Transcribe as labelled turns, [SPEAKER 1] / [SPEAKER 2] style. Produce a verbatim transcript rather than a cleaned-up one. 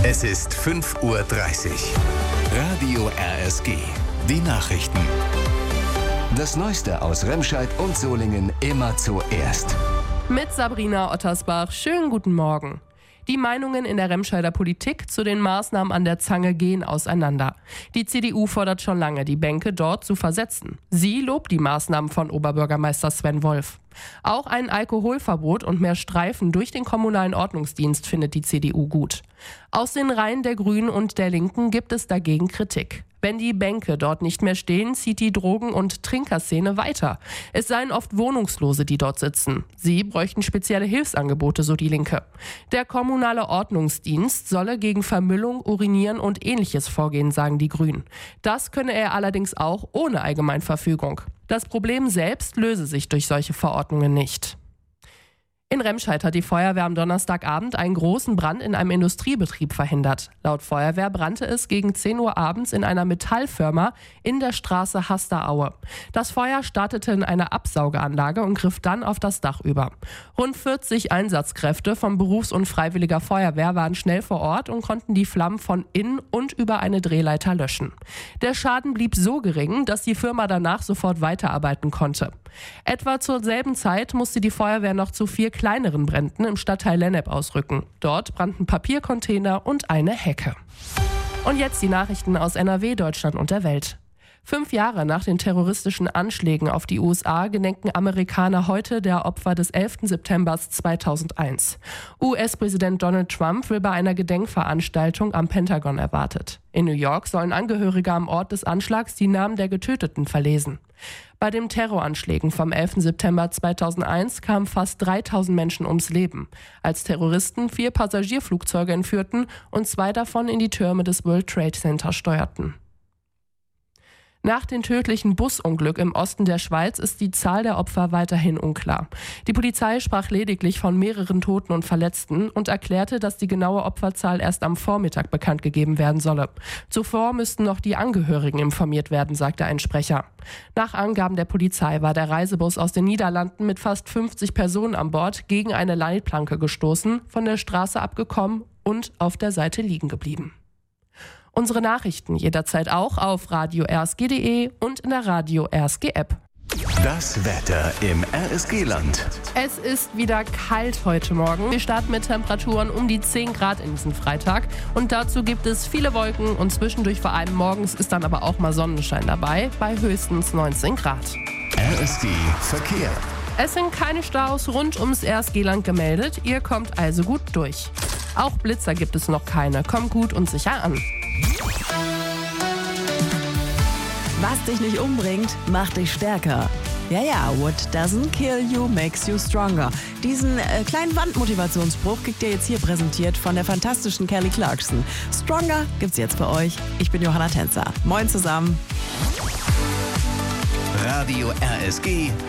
[SPEAKER 1] Es ist fünf Uhr dreißig. Radio R S G. Die Nachrichten. Das Neueste aus Remscheid und Solingen immer zuerst.
[SPEAKER 2] Mit Sabrina Ottersbach. Schönen guten Morgen. Die Meinungen in der Remscheider Politik zu den Maßnahmen an der Zange gehen auseinander. Die C D U fordert schon lange, die Bänke dort zu versetzen. Sie lobt die Maßnahmen von Oberbürgermeister Sven Wolf. Auch ein Alkoholverbot und mehr Streifen durch den kommunalen Ordnungsdienst findet die C D U gut. Aus den Reihen der Grünen und der Linken gibt es dagegen Kritik. Wenn die Bänke dort nicht mehr stehen, zieht die Drogen- und Trinkerszene weiter. Es seien oft Wohnungslose, die dort sitzen. Sie bräuchten spezielle Hilfsangebote, so die Linke. Der kommunale Ordnungsdienst solle gegen Vermüllung, Urinieren und Ähnliches vorgehen, sagen die Grünen. Das könne er allerdings auch ohne Allgemeinverfügung. Das Problem selbst löse sich durch solche Verordnungen nicht. In Remscheid hat die Feuerwehr am Donnerstagabend einen großen Brand in einem Industriebetrieb verhindert. Laut Feuerwehr brannte es gegen zehn Uhr abends in einer Metallfirma in der Straße Hasteraue. Das Feuer startete in einer Absaugeanlage und griff dann auf das Dach über. Rund vierzig Einsatzkräfte von Berufs- und Freiwilliger Feuerwehr waren schnell vor Ort und konnten die Flammen von innen und über eine Drehleiter löschen. Der Schaden blieb so gering, dass die Firma danach sofort weiterarbeiten konnte. Etwa zur selben Zeit musste die Feuerwehr noch zu vier kleineren Bränden im Stadtteil Lennep ausrücken. Dort brannten Papiercontainer und eine Hecke. Und jetzt die Nachrichten aus N R W, Deutschland und der Welt. Fünf Jahre nach den terroristischen Anschlägen auf die U S A gedenken Amerikaner heute der Opfer des elften September zweitausendeins. U S-Präsident Donald Trump will bei einer Gedenkveranstaltung am Pentagon erwartet. In New York sollen Angehörige am Ort des Anschlags die Namen der Getöteten verlesen. Bei den Terroranschlägen vom elften September zweitausendeins kamen fast dreitausend Menschen ums Leben, als Terroristen vier Passagierflugzeuge entführten und zwei davon in die Türme des World Trade Center steuerten. Nach dem tödlichen Busunglück im Osten der Schweiz ist die Zahl der Opfer weiterhin unklar. Die Polizei sprach lediglich von mehreren Toten und Verletzten und erklärte, dass die genaue Opferzahl erst am Vormittag bekannt gegeben werden solle. Zuvor müssten noch die Angehörigen informiert werden, sagte ein Sprecher. Nach Angaben der Polizei war der Reisebus aus den Niederlanden mit fast fünfzig Personen an Bord gegen eine Leitplanke gestoßen, von der Straße abgekommen und auf der Seite liegen geblieben. Unsere Nachrichten jederzeit auch auf radio r s g punkt d e und in der Radio R S G App.
[SPEAKER 1] Das Wetter im R S G-Land.
[SPEAKER 2] Es ist wieder kalt heute Morgen. Wir starten mit Temperaturen um die zehn Grad in diesem Freitag. Und dazu gibt es viele Wolken und zwischendurch vor allem morgens ist dann aber auch mal Sonnenschein dabei, bei höchstens neunzehn Grad.
[SPEAKER 1] R S G Verkehr.
[SPEAKER 2] Es sind keine Staus rund ums R S G-Land gemeldet. Ihr kommt also gut durch. Auch Blitzer gibt es noch keine. Kommt gut und sicher an.
[SPEAKER 3] Was dich nicht umbringt, macht dich stärker. Ja, ja, what doesn't kill you makes you stronger. Diesen äh, kleinen Wandmotivationsspruch kriegt ihr jetzt hier präsentiert von der fantastischen Kelly Clarkson. Stronger gibt's jetzt für euch. Ich bin Johanna Tänzer. Moin zusammen.
[SPEAKER 1] Radio R S G